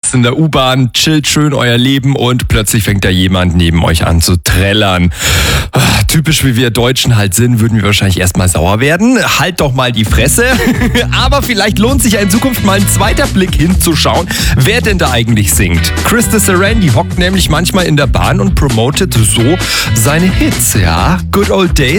sitzt in der U-Bahn, chillt schön euer Leben und plötzlich fängt da jemand neben euch an zu trällern. Typisch wie wir Deutschen halt sind, würden wir wahrscheinlich erstmal sauer werden. Halt doch mal die Fresse. Aber vielleicht lohnt sich ja in Zukunft mal ein zweiter Blick hinzuschauen, wer denn da eigentlich singt. Krista Sarandon, die hockt nämlich manchmal in der Bahn und promotet so seine Hits, ja. Good Old Days.